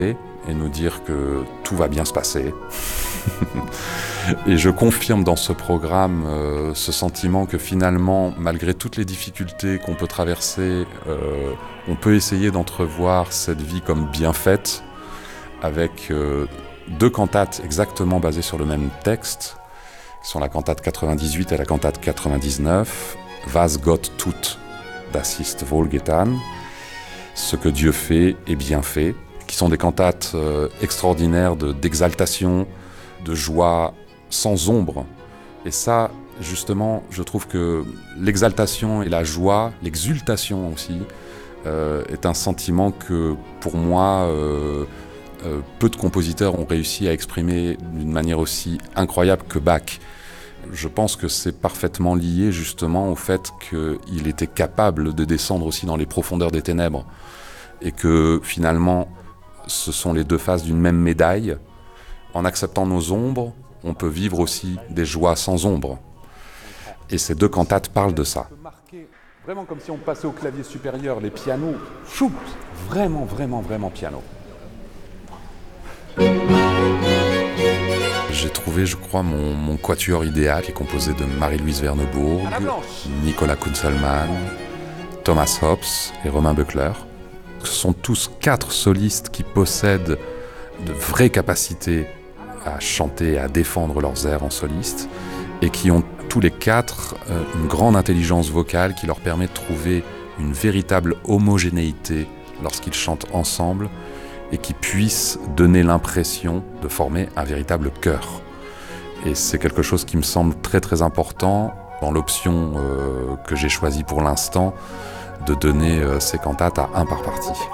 et nous dire que tout va bien se passer. Et je confirme dans ce programme ce sentiment que finalement, malgré toutes les difficultés qu'on peut traverser, on peut essayer d'entrevoir cette vie comme bien faite, avec 2 cantates exactement basées sur le même texte, qui sont la cantate 98 et la cantate 99, Was Gott tut, das ist wohlgetan, ce que Dieu fait est bien fait, qui sont des cantates extraordinaires d'exaltation, de joie sans ombre. Et ça, justement, je trouve que l'exaltation et la joie, l'exultation aussi, est un sentiment que, pour moi, peu de compositeurs ont réussi à exprimer d'une manière aussi incroyable que Bach. Je pense que c'est parfaitement lié justement au fait qu'il était capable de descendre aussi dans les profondeurs des ténèbres et que finalement, ce sont les 2 faces d'une même médaille. En acceptant nos ombres, on peut vivre aussi des joies sans ombre. Et ces 2 cantates parlent de ça. Vraiment comme si on passait au clavier supérieur, les pianos, choup, vraiment, vraiment, vraiment piano. J'ai trouvé, je crois, mon quatuor idéal, qui est composé de Marie-Louise Vernebourg, Nicolas Kunzelmann, Thomas Hobbs et Romain Beukler. Ce sont tous 4 solistes qui possèdent de vraies capacités à chanter et à défendre leurs airs en soliste et qui ont tous les 4 une grande intelligence vocale qui leur permet de trouver une véritable homogénéité lorsqu'ils chantent ensemble et qui puissent donner l'impression de former un véritable chœur. Et c'est quelque chose qui me semble très très important dans l'option que j'ai choisie pour l'instant, de donner ces cantates à 1 par partie.